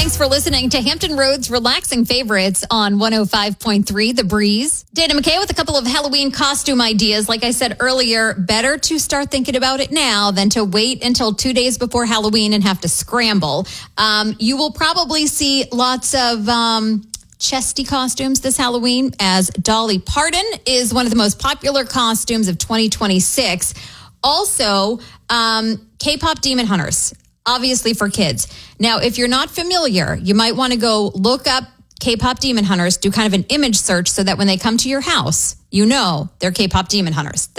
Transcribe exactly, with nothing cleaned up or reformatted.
Thanks for listening to Hampton Roads Relaxing Favorites on one oh five point three The Breeze. Dana McKay with a couple of Halloween costume ideas. Like I said earlier, better to start thinking about it now than to wait until two days before Halloween and have to scramble. Um, you will probably see lots of um, chesty costumes this Halloween, as Dolly Parton is one of the most popular costumes of twenty twenty-six. Also, um, K-pop Demon Hunters. Obviously for kids. Now, if you're not familiar, you might want to go look up K-pop Demon Hunters, do kind of an image search so that when they come to your house, you know they're K-pop Demon Hunters.